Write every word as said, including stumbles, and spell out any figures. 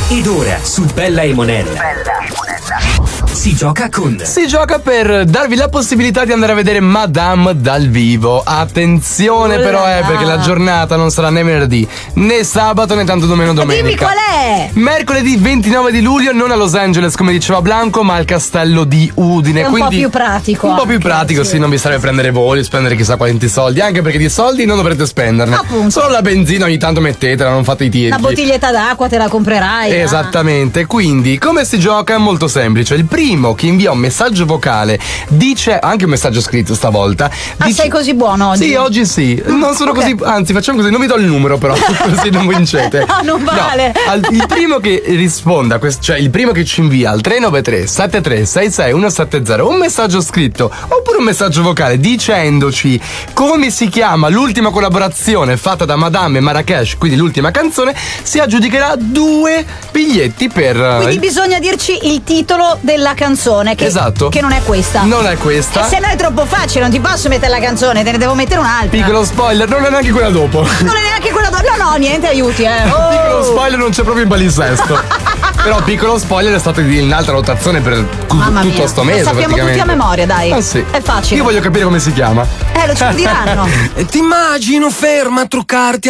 Ed ora su Bella e Monella. Bella e Monella. Si gioca con. Si gioca per darvi la possibilità di andare a vedere Madame dal vivo. Attenzione Oh però, là eh, là. perché la giornata non sarà né venerdì, né sabato, né tanto meno domenica. Dimmi qual è? Mercoledì ventinove di luglio, non a Los Angeles come diceva Blanco, ma al castello di Udine. È un Quindi po' più pratico. Un po' più anche, pratico, sì. non vi serve prendere voli, spendere chissà quanti soldi, anche perché di soldi non dovrete spenderne. Appunto. Solo la benzina ogni tanto mettetela, non fate i tirchi. Una bottiglietta d'acqua te la comprerai. eh. Esattamente, quindi come si gioca? È molto semplice. Il primo che invia un messaggio vocale dice, anche un messaggio scritto stavolta. Ah, dice, sei così buono oggi? Sì, oggi sì. Non sono ok. così, anzi facciamo così, non vi do il numero però, così non vincete. No, non vale. No, al- il primo che risponda, quest- cioè il primo che ci invia al tre nove tre sette tre sei sei uno sette zero un messaggio scritto oppure un messaggio vocale dicendoci come si chiama l'ultima collaborazione fatta da Madame e Marrakesh, quindi l'ultima canzone, si aggiudicherà due biglietti per. Quindi bisogna dirci il titolo della canzone. Che, Esatto. Che non è questa. Non è questa. E se no è troppo facile, non ti posso mettere la canzone, te ne devo mettere un'altra. Piccolo spoiler, non è neanche quella dopo. Non è neanche quella dopo. No, no, niente, aiuti, eh. Oh. Piccolo spoiler, non c'è proprio in palinsesto. Però piccolo spoiler è stato in alta rotazione per cu- Mamma tutto mia. sto mese. Lo sappiamo tutti praticamente. a memoria, dai. Ah, sì. È facile. Io voglio capire come si chiama. Eh, lo ci diranno. E ti immagino ferma a truccarti